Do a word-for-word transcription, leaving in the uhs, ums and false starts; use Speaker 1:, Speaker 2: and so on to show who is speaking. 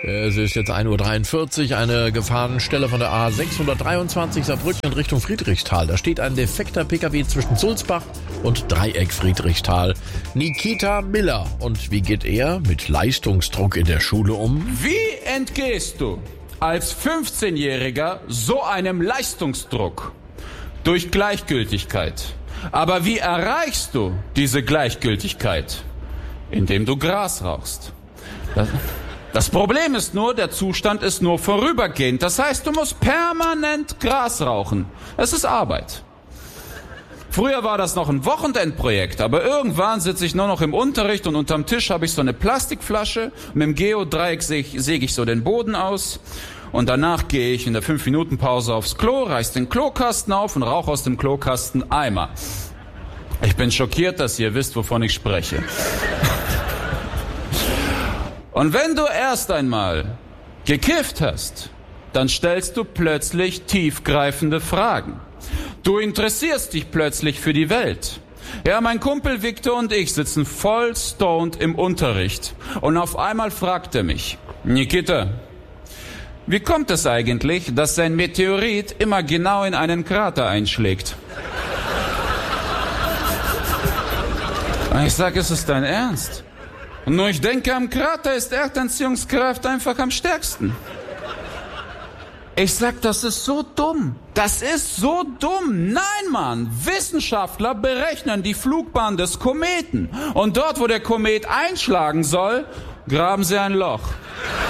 Speaker 1: Es ist jetzt ein Uhr dreiundvierzig, eine Gefahrenstelle von der A sechshundertdreiundzwanzig Saarbrücken in Richtung Friedrichsthal. Da steht ein defekter Pkw zwischen Sulzbach und Dreieck Friedrichsthal. Nikita Miller. Und wie geht er mit Leistungsdruck in der Schule um?
Speaker 2: Wie entgehst du als fünfzehnjähriger so einem Leistungsdruck? Durch Gleichgültigkeit. Aber wie erreichst du diese Gleichgültigkeit? Indem du Gras rauchst. Das Das Problem ist nur, der Zustand ist nur vorübergehend. Das heißt, du musst permanent Gras rauchen. Es ist Arbeit. Früher war das noch ein Wochenendprojekt, aber irgendwann sitze ich nur noch im Unterricht und unterm Tisch habe ich so eine Plastikflasche. Mit dem Geodreieck säge säg ich so den Boden aus. Und danach gehe ich in der fünf Minuten Pause aufs Klo, reiß den Klokasten auf und rauche aus dem Klokasten Eimer. Ich bin schockiert, dass ihr wisst, wovon ich spreche. Und wenn du erst einmal gekifft hast, dann stellst du plötzlich tiefgreifende Fragen. Du interessierst dich plötzlich für die Welt. Ja, mein Kumpel Victor und ich sitzen voll stoned im Unterricht. Und auf einmal fragt er mich: Nikita, wie kommt es eigentlich, dass ein Meteorit immer genau in einen Krater einschlägt? Ich sag, ist es dein Ernst? Und nur ich denke, am Krater ist Erdanziehungskraft einfach am stärksten. Ich sag, das ist so dumm. Das ist so dumm. Nein, Mann. Wissenschaftler berechnen die Flugbahn des Kometen. Und dort, wo der Komet einschlagen soll, graben sie ein Loch.